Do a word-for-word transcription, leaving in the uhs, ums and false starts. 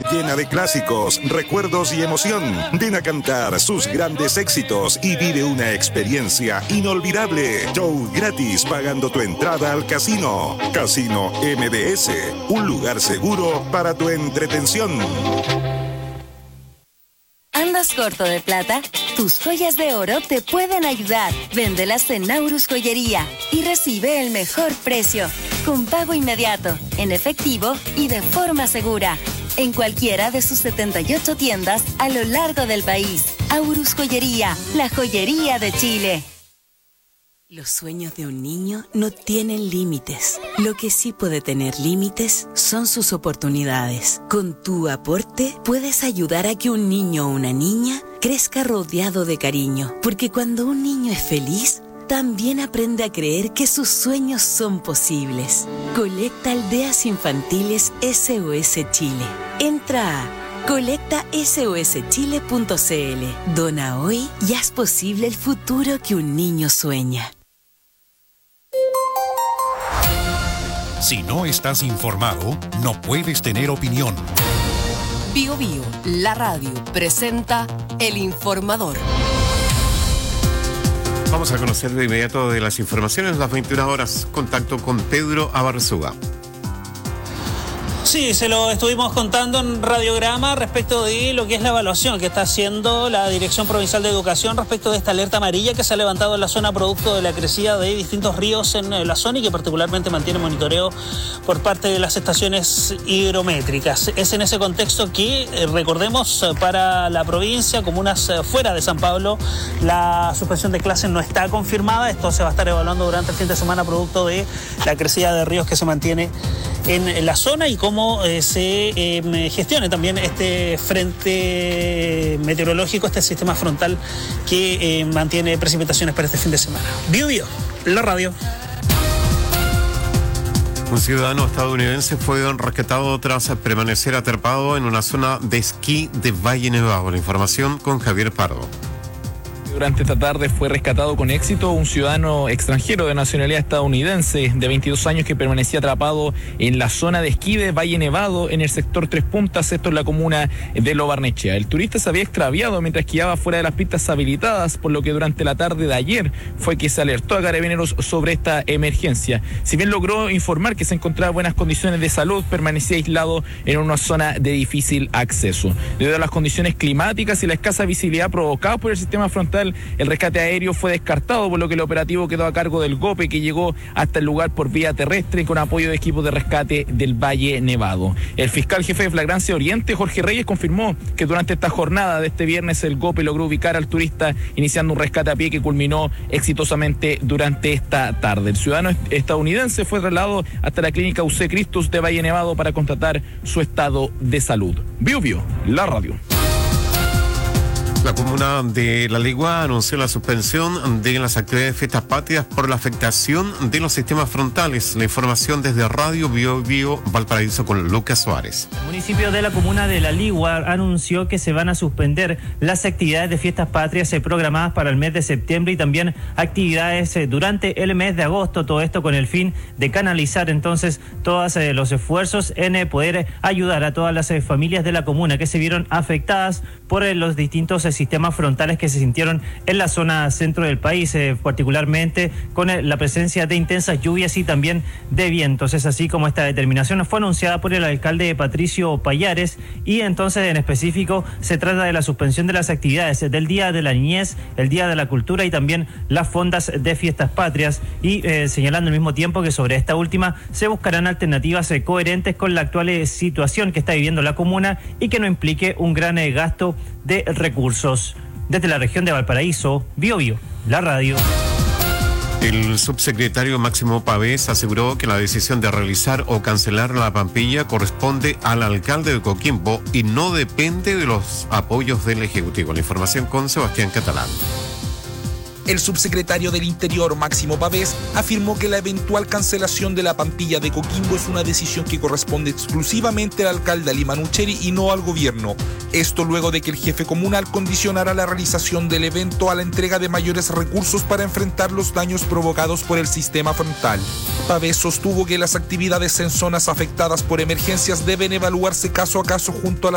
llena de clásicos, recuerdos y emoción. Ven a cantar sus grandes éxitos y vive una experiencia inolvidable. Show gratis pagando tu entrada al casino. Casino M D S, un lugar seguro para tu entretención. ¿Andas corto de plata? Tus joyas de oro te pueden ayudar. Véndelas en Naurus Joyería y recibe el mejor precio, con pago inmediato, en efectivo y de forma segura, en cualquiera de sus setenta y ocho tiendas a lo largo del país. Aurus Joyería, la joyería de Chile. Los sueños de un niño no tienen límites. Lo que sí puede tener límites son sus oportunidades. Con tu aporte puedes ayudar a que un niño o una niña crezca rodeado de cariño. Porque cuando un niño es feliz, también aprende a creer que sus sueños son posibles. Colecta Aldeas Infantiles S O S Chile. Entra a colecta S O S chile punto c l. Dona hoy y haz posible el futuro que un niño sueña. Si no estás informado, no puedes tener opinión. Bio Bio, la radio, presenta El Informador. Vamos a conocer de inmediato de las informaciones, las veintiuna horas. Contacto con Pedro Abarzuga. Sí, se lo estuvimos contando en Radiograma respecto de lo que es la evaluación que está haciendo la Dirección Provincial de Educación respecto de esta alerta amarilla que se ha levantado en la zona producto de la crecida de distintos ríos en la zona y que particularmente mantiene monitoreo por parte de las estaciones hidrométricas. Es en ese contexto que, recordemos, para la provincia, comunas fuera de San Pablo, la suspensión de clases no está confirmada. Esto se va a estar evaluando durante el fin de semana producto de la crecida de ríos que se mantiene en la zona y cómo eh, se eh, gestione también este frente meteorológico, este sistema frontal que eh, mantiene precipitaciones para este fin de semana. Bio Bio, la radio. Un ciudadano estadounidense fue rescatado tras permanecer atrapado en una zona de esquí de Valle Nevado. La información con Javier Pardo. Durante esta tarde fue rescatado con éxito un ciudadano extranjero de nacionalidad estadounidense de veintidós años que permanecía atrapado en la zona de esquí de Valle Nevado en el sector Tres Puntas, esto en la comuna de Lo Barnechea. El turista se había extraviado mientras esquiaba fuera de las pistas habilitadas, por lo que durante la tarde de ayer fue que se alertó a Carabineros sobre esta emergencia. Si bien logró informar que se encontraba en buenas condiciones de salud, permanecía aislado en una zona de difícil acceso. Debido a las condiciones climáticas y la escasa visibilidad provocada por el sistema frontal, el rescate aéreo fue descartado, por lo que el operativo quedó a cargo del GOPE, que llegó hasta el lugar por vía terrestre con apoyo de equipos de rescate del Valle Nevado. El fiscal jefe de Flagrancia Oriente, Jorge Reyes, confirmó que durante esta jornada de este viernes el GOPE logró ubicar al turista iniciando un rescate a pie que culminó exitosamente durante esta tarde. El ciudadano estadounidense fue trasladado hasta la clínica U C Christus de Valle Nevado para constatar su estado de salud. Bio Bio, la radio. La comuna de La Ligua anunció la suspensión de las actividades de fiestas patrias por la afectación de los sistemas frontales. La información desde Radio Bio Bio Valparaíso con Lucas Suárez. El municipio de la comuna de La Ligua anunció que se van a suspender las actividades de fiestas patrias programadas para el mes de septiembre y también actividades durante el mes de agosto. Todo esto con el fin de canalizar entonces todos los esfuerzos en poder ayudar a todas las familias de la comuna que se vieron afectadas por los distintos sistemas frontales que se sintieron en la zona centro del país, eh, particularmente con la presencia de intensas lluvias y también de vientos. Es así como esta determinación fue anunciada por el alcalde Patricio Payares y entonces en específico se trata de la suspensión de las actividades del Día de la Niñez, el Día de la Cultura y también las fondas de fiestas patrias y eh, señalando al mismo tiempo que sobre esta última se buscarán alternativas eh, coherentes con la actual eh, situación que está viviendo la comuna y que no implique un gran eh, gasto de recursos. Desde la región de Valparaíso, Bio Bio, la radio. El subsecretario Máximo Pavés aseguró que la decisión de realizar o cancelar la Pampilla corresponde al alcalde de Coquimbo y no depende de los apoyos del Ejecutivo. La información con Sebastián Catalán. El subsecretario del Interior, Máximo Pavés, afirmó que la eventual cancelación de la Pampilla de Coquimbo es una decisión que corresponde exclusivamente al alcalde Ali Manucheri y no al gobierno. Esto luego de que el jefe comunal condicionara la realización del evento a la entrega de mayores recursos para enfrentar los daños provocados por el sistema frontal. Pavés sostuvo que las actividades en zonas afectadas por emergencias deben evaluarse caso a caso junto a la